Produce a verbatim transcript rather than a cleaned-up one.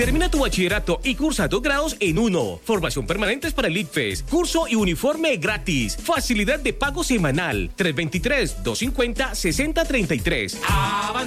Termina tu bachillerato y cursa dos grados en uno. Formación permanente para el ICFES. Curso y uniforme gratis. Facilidad de pago semanal. tres dos tres, dos cinco cero, seis cero tres tres.